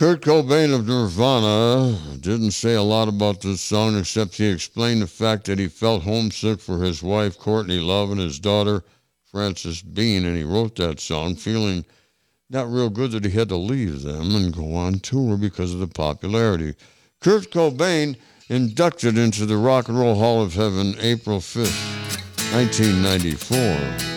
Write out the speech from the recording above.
Kurt Cobain of Nirvana didn't say a lot about this song except he explained the fact that he felt homesick for his wife Courtney Love and his daughter Frances Bean, and he wrote that song feeling not real good that he had to leave them and go on tour because of the popularity. Kurt Cobain inducted into the Rock and Roll Hall of Heaven April 5th, 1994.